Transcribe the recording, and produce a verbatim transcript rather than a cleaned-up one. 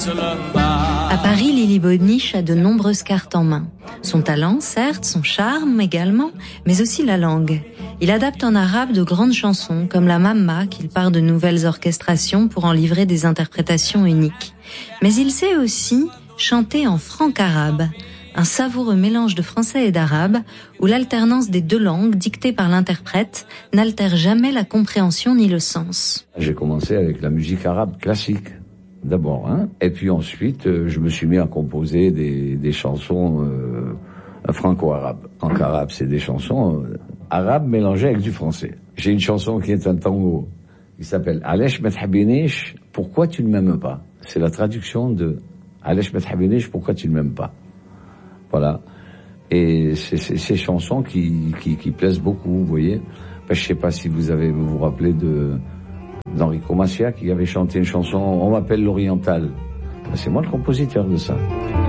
À Paris, Lily Bonniche a de nombreuses cartes en main. Son talent, certes, son charme également, mais aussi la langue. Il adapte en arabe de grandes chansons, comme la Mamma, qu'il part de nouvelles orchestrations pour en livrer des interprétations uniques. Mais il sait aussi chanter en franc-arabe, un savoureux mélange de français et d'arabe, où l'alternance des deux langues, dictée par l'interprète, n'altère jamais la compréhension ni le sens. J'ai commencé avec la musique arabe classique. D'abord, hein. Et puis ensuite, euh, je me suis mis à composer des, des chansons euh, franco-arabes. Franco-arabe, c'est des chansons euh, arabes mélangées avec du français. J'ai une chanson qui est un tango, qui s'appelle Alesh Methabinish, pourquoi tu ne m'aimes pas? C'est la traduction de Alesh Methabinish, pourquoi tu ne m'aimes pas? Voilà. Et c'est, c'est ces chansons qui, qui, qui plaisent beaucoup, vous voyez. Ben, je sais pas si vous avez, vous vous rappelez de d'Enrico Macià qui avait chanté une chanson, on m'appelle l'Oriental. C'est moi le compositeur de ça.